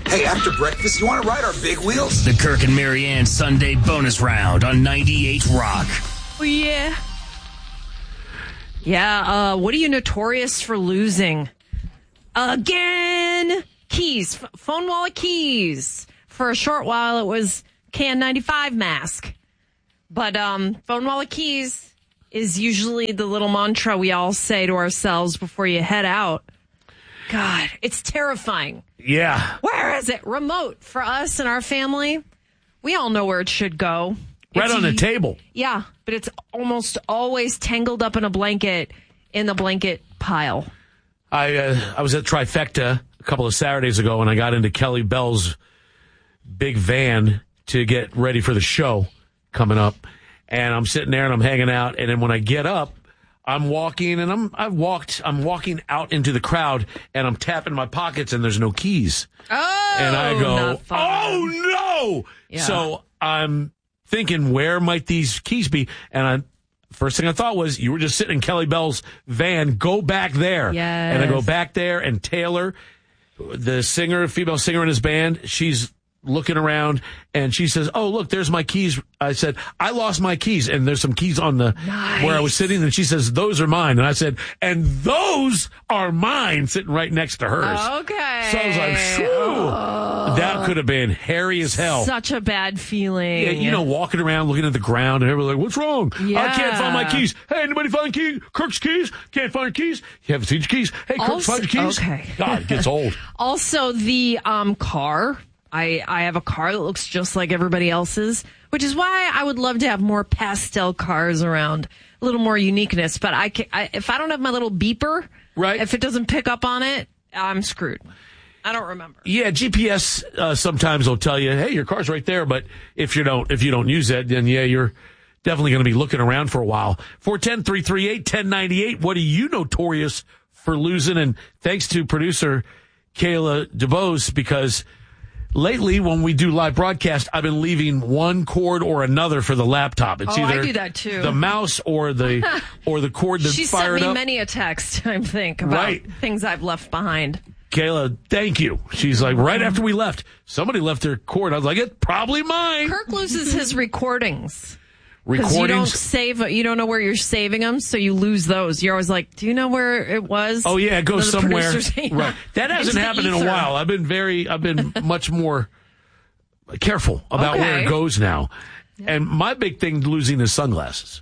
Hey, after breakfast, you want to ride our big wheels? The Kirk and Marianne Sunday bonus round on 98 Rock. Oh, yeah. Yeah, what are you notorious for losing? Again! Keys. Phone, wallet, keys. For a short while, it was KN95 mask. But phone, wallet, keys is usually the little mantra we all say to ourselves before you head out. God, it's terrifying. Yeah. Where is it? Remote. For us and our family, we all know where it should go. Right on the table. Yeah, but it's almost always tangled up in a blanket in the blanket pile. I was at Trifecta a couple of Saturdays ago, and I got into Kelly Bell's big van to get ready for the show coming up. And I'm sitting there and I'm hanging out, and then when I get up, I'm walking, and I'm walking out into the crowd, and I'm tapping my pockets, and there's no keys. Oh, and I go, not fun. oh no! Yeah. So I'm thinking, where might these keys be? And first thing I thought was, you were just sitting in Kelly Bell's van. Go back there. Yes. And I go back there, and Taylor, the singer, female singer in his band, she's looking around, and she says, oh, look, there's my keys. I said, I lost my keys, and there's some keys on the where I was sitting, and she says, those are mine. And I said, and those are mine, sitting right next to hers. Okay. So I was like, phew, that could have been hairy as hell. Such a bad feeling. Yeah, you know, walking around looking at the ground, and everyone's like, what's wrong? Yeah. I can't find my keys. Hey, anybody find keys? Kirk's keys? Can't find your keys? You haven't seen your keys? Hey, Kirk's find your keys? Okay. God, it gets old. Also, the car. I have a car that looks just like everybody else's, which is why I would love to have more pastel cars around, a little more uniqueness. But if I don't have my little beeper, right? If it doesn't pick up on it, I'm screwed. I don't remember. Yeah, GPS sometimes will tell you, hey, your car's right there. But if you don't use it, then yeah, you're definitely going to be looking around for a while. 410-338-1098. What are you notorious for losing? And thanks to producer Kayla DeBose, because lately, when we do live broadcast, I've been leaving one cord or another for the laptop. It's either I do that too. The mouse or the cord that She fired sent me up. many a text, I think, about things I've left behind. Kayla, thank you. She's like, right after we left, somebody left their cord. I was like, it's probably mine. Kirk loses his recordings. Recordings? You don't save, you don't know where you're saving them, so you lose those. You're always like, do you know where it was? Oh yeah, it goes somewhere. Right. That hasn't happened in a while. I've been much more careful about where it goes now. Yep. And my big thing losing is sunglasses.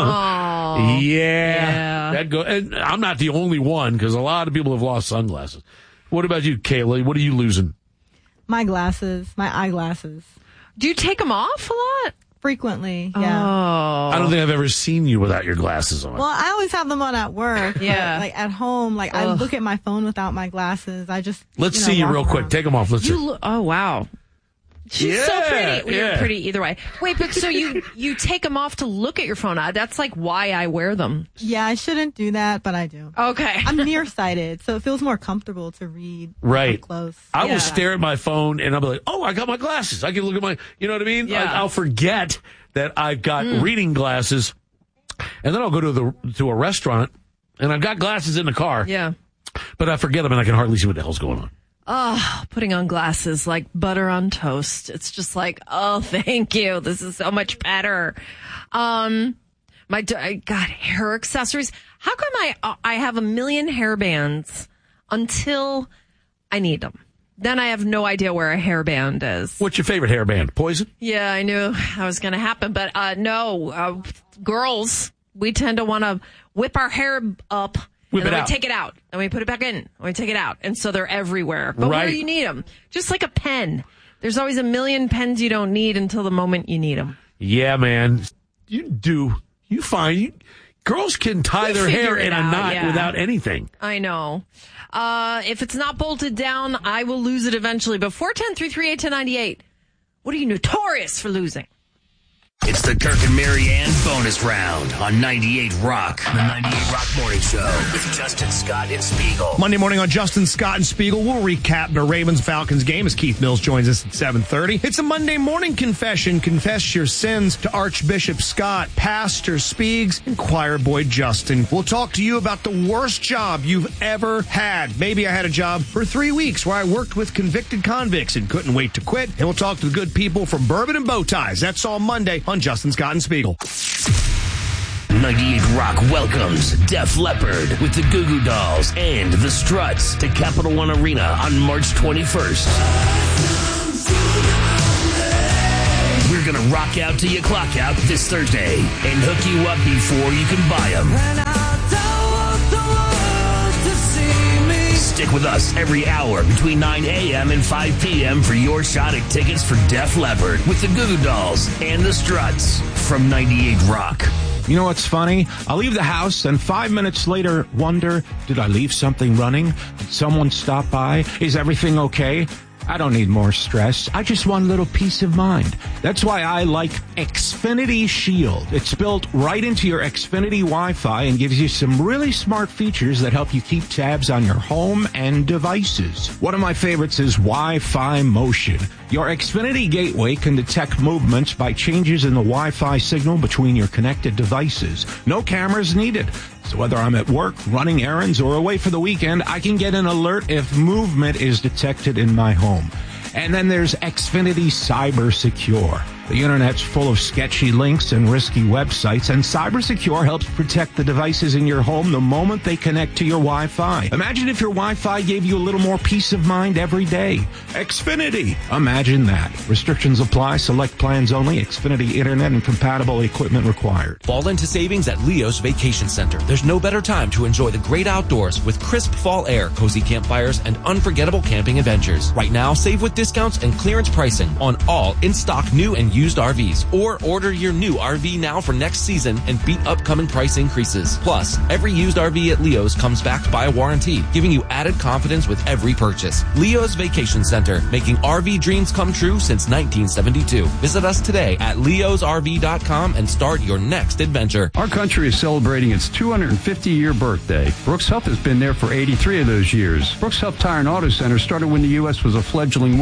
Oh. Yeah. And I'm not the only one, because a lot of people have lost sunglasses. What about you, Kayla? What are you losing? My eyeglasses. Do you take them off a lot? Frequently, yeah. Oh. I don't think I've ever seen you without your glasses on. Well, I always have them on at work. Yeah. Like at home, I look at my phone without my glasses. Let's see you real quick. Take them off. Let's see. Oh, wow. She's so pretty. Well, you're pretty either way. Wait, but so you take them off to look at your phone. That's like why I wear them. Yeah, I shouldn't do that, but I do. Okay. I'm nearsighted, so it feels more comfortable to read right up close. I will stare at my phone, and I'll be like, oh, I got my glasses. I can look at my, you know what I mean? Yeah. I'll forget that I've got reading glasses, and then I'll go to a restaurant, and I've got glasses in the car. Yeah. But I forget them, and I can hardly see what the hell's going on. Oh, putting on glasses like butter on toast. It's just like, oh, thank you. This is so much better. I got hair accessories. How come I have a million hair bands until I need them? Then I have no idea where a hairband is. What's your favorite hairband? Poison? Yeah, I knew that was going to happen. But no, girls, we tend to want to whip our hair up. And then we take it out. And we put it back in. And we take it out. And so they're everywhere. But where do you need them? Just like a pen. There's always a million pens you don't need until the moment you need them. Yeah, man. You do. You find girls can tie their hair in a knot without anything. I know. If it's not bolted down, I will lose it eventually. But 410-338-1098. What are you notorious for losing? It's the Kirk and Marianne bonus round on 98 Rock. The 98 Rock Morning Show with Justin Scott and Spiegel. Monday morning on Justin Scott and Spiegel, we'll recap the Ravens-Falcons game as Keith Mills joins us at 7:30. It's a Monday morning confession. Confess your sins to Archbishop Scott, Pastor Spiegs, and Choir Boy Justin. We'll talk to you about the worst job you've ever had. Maybe I had a job for 3 weeks where I worked with convicted convicts and couldn't wait to quit. And we'll talk to the good people from Bourbon and Bow Ties. That's all Monday on Justin Scott and Spiegel. 98 Rock welcomes Def Leppard with the Goo Goo Dolls and the Struts to Capital One Arena on March 21st. We're going to rock out till you clock out this Thursday and hook you up before you can buy them. Stick with us every hour between 9 a.m. and 5 p.m. for your shot at tickets for Def Leppard with the Goo Goo Dolls and the Struts from 98 Rock. You know what's funny? I'll leave the house and 5 minutes later wonder, did I leave something running? Did someone stop by? Is everything okay? I don't need more stress. I just want a little peace of mind. That's why I like Xfinity Shield. It's built right into your Xfinity Wi-Fi and gives you some really smart features that help you keep tabs on your home and devices. One of my favorites is Wi-Fi Motion. Your Xfinity gateway can detect movements by changes in the Wi-Fi signal between your connected devices. No cameras needed. So whether I'm at work, running errands, or away for the weekend, I can get an alert if movement is detected in my home. And then there's Xfinity Cyber Secure. The internet's full of sketchy links and risky websites, and Cyber Secure helps protect the devices in your home the moment they connect to your Wi-Fi. Imagine if your Wi-Fi gave you a little more peace of mind every day. Xfinity. Imagine that. Restrictions apply. Select plans only. Xfinity Internet and compatible equipment required. Fall into savings at Leo's Vacation Center. There's no better time to enjoy the great outdoors with crisp fall air, cozy campfires, and unforgettable camping adventures. Right now, save with discounts and clearance pricing on all in-stock new and used RVs, or order your new RV now for next season and beat upcoming price increases. Plus, every used RV at Leo's comes backed by a warranty, giving you added confidence with every purchase. Leo's Vacation Center, making RV dreams come true since 1972. Visit us today at leosrv.com and start your next adventure. Our country is celebrating its 250-year birthday. Brooks Health has been there for 83 of those years. Brooks Health Tire and Auto Center started when the U.S. was a fledgling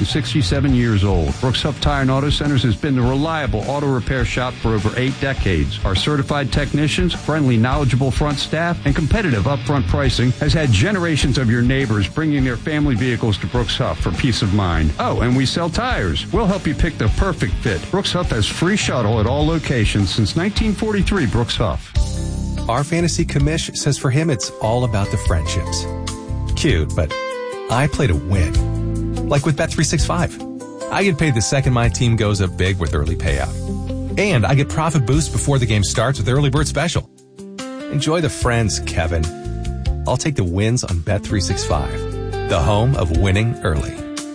167 years old. Brooks Health Tire and Auto Centers has been the reliable auto repair shop for over 8 decades. Our certified technicians, friendly, knowledgeable front staff, and competitive upfront pricing has had generations of your neighbors bringing their family vehicles to Brooks Huff for peace of mind. Oh, and we sell tires. We'll help you pick the perfect fit. Brooks Huff has free shuttle at all locations since 1943. Brooks Huff. Our fantasy commish says for him it's all about the friendships. Cute, but I play to win. Like with Bet365. I get paid the second my team goes up big with early payout. And I get profit boost before the game starts with Early Bird Special. Enjoy the friends, Kevin. I'll take the wins on Bet365, the home of winning early.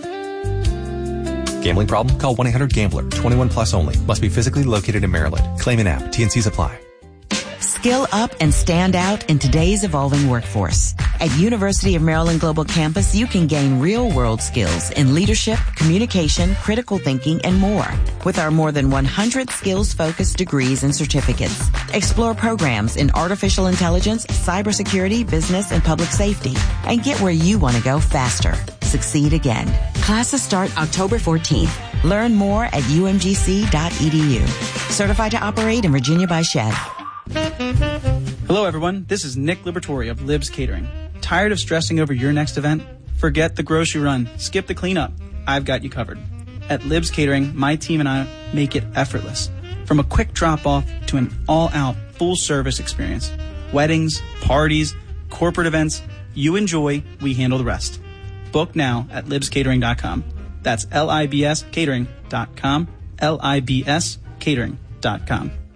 Gambling problem? Call 1-800-GAMBLER. 21 plus only. Must be physically located in Maryland. Claim in app. T&Cs apply. Skill up and stand out in today's evolving workforce. At University of Maryland Global Campus, you can gain real-world skills in leadership, communication, critical thinking, and more. With our more than 100 skills-focused degrees and certificates, explore programs in artificial intelligence, cybersecurity, business, and public safety, and get where you want to go faster. Succeed again. Classes start October 14th. Learn more at umgc.edu. Certified to operate in Virginia by Chev. Hello, everyone. This is Nick Libertori of Libs Catering. Tired of stressing over your next event? Forget the grocery run. Skip the cleanup. I've got you covered. At Libs Catering, my team and I make it effortless. From a quick drop-off to an all-out, full-service experience. Weddings, parties, corporate events. You enjoy, we handle the rest. Book now at libscatering.com. That's LIBS catering.com. LIBS catering.com.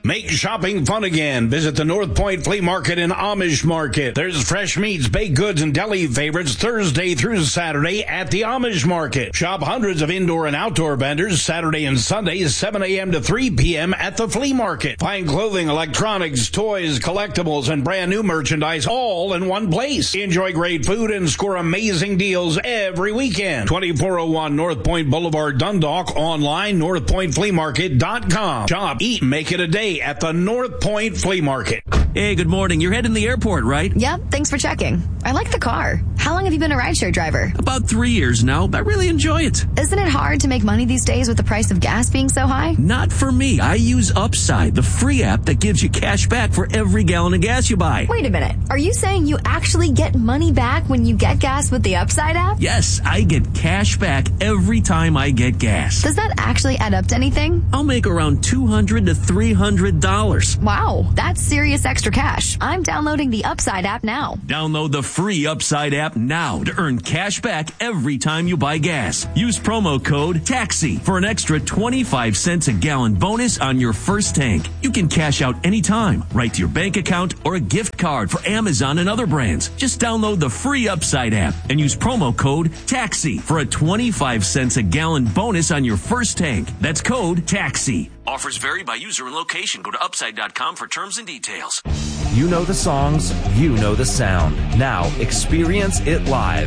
Make shopping fun again. Visit the North Point Flea Market and Amish Market. There's fresh meats, baked goods, and deli favorites Thursday through Saturday at the Amish Market. Shop hundreds of indoor and outdoor vendors Saturday and Sunday, 7 a.m. to 3 p.m. at the Flea Market. Find clothing, electronics, toys, collectibles, and brand new merchandise all in one place. Enjoy great food and score amazing deals every weekend. 2401 North Point Boulevard, Dundalk. Online, northpointfleamarket.com. Shop, eat, make it a day at the North Point Flea Market. Hey, good morning. You're heading to the airport, right? Yep, thanks for checking. I like the car. How long have you been a rideshare driver? About 3 years now. I really enjoy it. Isn't it hard to make money these days with the price of gas being so high? Not for me. I use Upside, the free app that gives you cash back for every gallon of gas you buy. Wait a minute. Are you saying you actually get money back when you get gas with the Upside app? Yes, I get cash back every time I get gas. Does that actually add up to anything? I'll make around $200 to $300. Wow, that's serious extra cash. I'm downloading the Upside app now. Download the free Upside app now to earn cash back every time you buy gas. Use promo code TAXI for an extra 25 cents a gallon bonus on your first tank. You can cash out anytime, right to your bank account or a gift card for Amazon and other brands. Just download the free Upside app and use promo code TAXI for a 25 cents a gallon bonus on your first tank. That's code TAXI. Offers vary by user and location. Go to upside.com for terms and details. You know the songs, you know the sound. Now experience it live.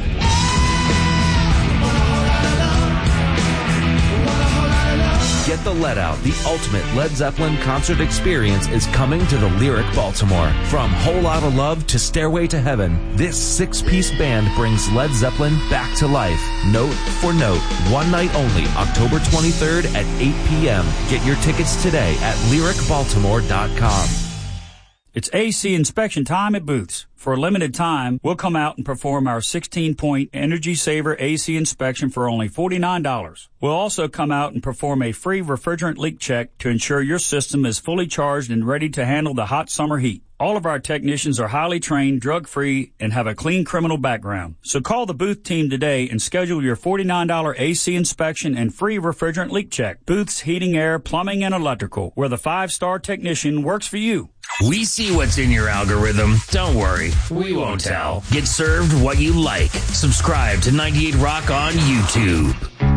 Get the Let Out, the ultimate Led Zeppelin concert experience is coming to the Lyric Baltimore. From Whole Lotta Love to Stairway to Heaven, this 6-piece band brings Led Zeppelin back to life, note for note. One night only, October 23rd at 8 p.m. Get your tickets today at lyricbaltimore.com. It's AC inspection time at Booth's. For a limited time, we'll come out and perform our 16-point Energy Saver AC inspection for only $49. We'll also come out and perform a free refrigerant leak check to ensure your system is fully charged and ready to handle the hot summer heat. All of our technicians are highly trained, drug-free, and have a clean criminal background. So call the Booth team today and schedule your $49 AC inspection and free refrigerant leak check. Booth's Heating, Air, Plumbing, and Electrical, where the 5-star technician works for you. We see what's in your algorithm. Don't worry, we won't tell. Get served what you like. Subscribe to 98 Rock on YouTube.